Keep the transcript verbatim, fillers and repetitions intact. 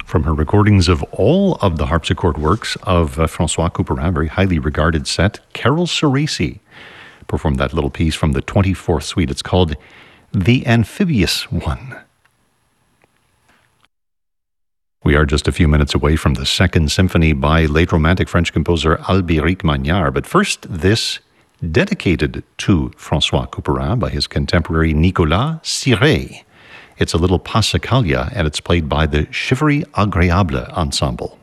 From her recordings of all of the harpsichord works of uh, Francois Couperin, very highly regarded set, Carol Ceresi performed that little piece from the twenty-fourth Suite. It's called The Amphibious One. We are just a few minutes away from the Second Symphony by late Romantic French composer Albéric Magnard. But first, this dedicated to Francois Couperin by his contemporary Nicolas Siret. It's a little Passacaglia, and it's played by the Chivery Agréable Ensemble.